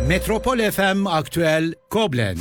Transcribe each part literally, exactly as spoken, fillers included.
Metropol F M Aktüel Koblenz.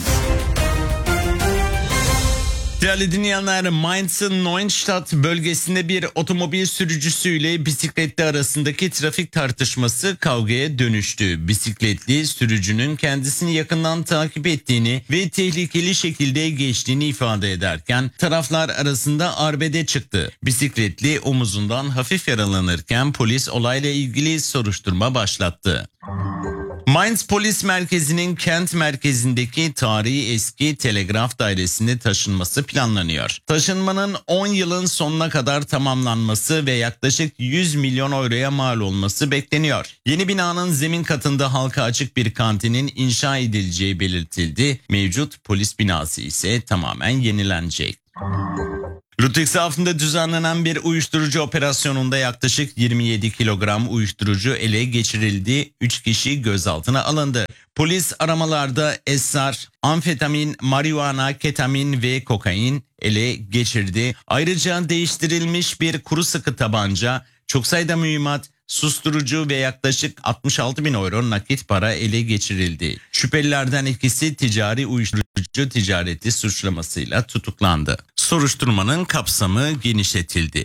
Değerli dinleyenler, Mainz'ın Neustadt bölgesinde bir otomobil sürücüsüyle bisikletli arasındaki trafik tartışması kavgaya dönüştü. Bisikletli sürücünün kendisini yakından takip ettiğini ve tehlikeli şekilde geçtiğini ifade ederken taraflar arasında arbede çıktı. Bisikletli omuzundan hafif yaralanırken polis olayla ilgili soruşturma başlattı. Mainz Polis Merkezi'nin kent merkezindeki tarihi eski telegraf dairesine taşınması planlanıyor. Taşınmanın on yılın sonuna kadar tamamlanması ve yaklaşık yüz milyon euroya mal olması bekleniyor. Yeni binanın zemin katında halka açık bir kantinin inşa edileceği belirtildi. Mevcut polis binası ise tamamen yenilenecek. Ludwigshafen düzenlenen bir uyuşturucu operasyonunda yaklaşık yirmi yedi kilogram uyuşturucu ele geçirildi. üç kişi gözaltına alındı. Polis aramalarda esrar, amfetamin, marihuana, ketamin ve kokain ele geçirdi. Ayrıca değiştirilmiş bir kuru sıkı tabanca, çok sayıda mühimmat, susturucu ve yaklaşık altmış altı bin euro nakit para ele geçirildi. Şüphelilerden ikisi ticari uyuşturucu ticareti suçlamasıyla tutuklandı. Soruşturmanın kapsamı genişletildi.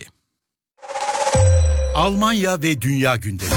Almanya ve Dünya Gündemi.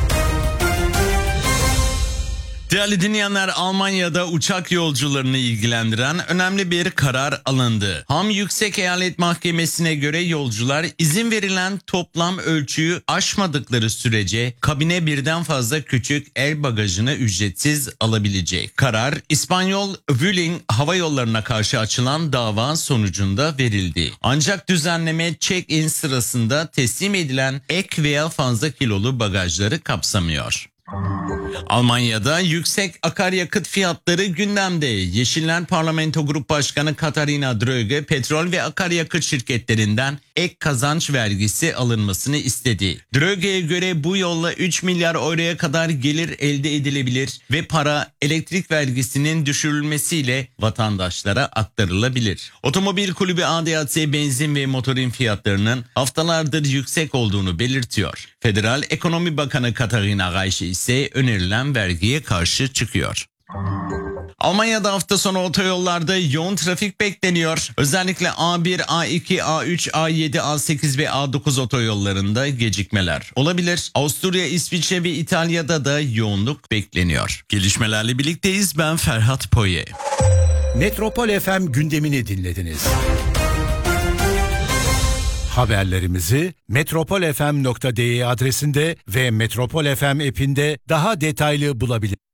Değerli dinleyenler, Almanya'da uçak yolcularını ilgilendiren önemli bir karar alındı. Ham Yüksek Eyalet Mahkemesi'ne göre yolcular izin verilen toplam ölçüyü aşmadıkları sürece kabine birden fazla küçük el bagajını ücretsiz alabilecek. Karar İspanyol Vueling Hava Yolları'na karşı açılan dava sonucunda verildi. Ancak düzenleme check-in sırasında teslim edilen ek veya fazla kilolu bagajları kapsamıyor. Almanya'da yüksek akaryakıt fiyatları gündemde. Yeşiller Parlamento Grup Başkanı Katharina Dröge petrol ve akaryakıt şirketlerinden ek kazanç vergisi alınmasını istedi. Dröge'ye göre bu yolla üç milyar euroya kadar gelir elde edilebilir ve para elektrik vergisinin düşürülmesiyle vatandaşlara aktarılabilir. Otomobil Kulübü A D A C benzin ve motorin fiyatlarının haftalardır yüksek olduğunu belirtiyor. Federal Ekonomi Bakanı Katharina Reiche ise önerilen vergiye karşı çıkıyor. Almanya'da hafta sonu otoyollarda yoğun trafik bekleniyor. Özellikle A bir, A iki, A üç, A yedi, A sekiz ve A dokuz otoyollarında gecikmeler olabilir. Avusturya, İsviçre ve İtalya'da da yoğunluk bekleniyor. Gelişmelerle birlikteyiz. Ben Ferhat Poye. Metropol F M gündemini dinlediniz. Haberlerimizi metropol f m nokta d e adresinde ve Metropol F M app'inde daha detaylı bulabilirsiniz.